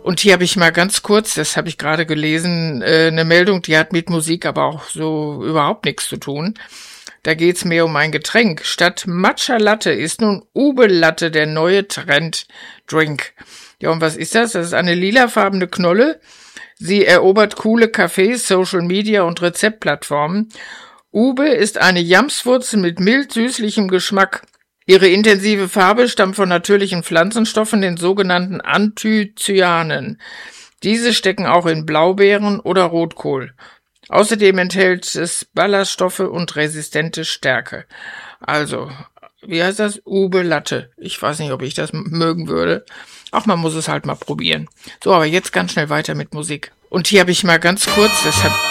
Und hier habe ich mal ganz kurz, das habe ich gerade gelesen, eine Meldung, die hat mit Musik aber auch so überhaupt nichts zu tun. Da geht's mehr um ein Getränk. Statt Matcha Latte ist nun Ube Latte der neue Trend-Drink. Ja, und was ist das? Das ist eine lilafarbene Knolle. Sie erobert coole Cafés, Social Media und Rezeptplattformen. Ube ist eine Jamswurzel mit mild-süßlichem Geschmack. Ihre intensive Farbe stammt von natürlichen Pflanzenstoffen, den sogenannten Anthocyanen. Diese stecken auch in Blaubeeren oder Rotkohl. Außerdem enthält es Ballaststoffe und resistente Stärke. Also, wie heißt das? Ube Latte. Ich weiß nicht, ob ich das mögen würde. Ach, man muss es halt mal probieren. So, aber jetzt ganz schnell weiter mit Musik. Und hier habe ich mal ganz kurz, deshalb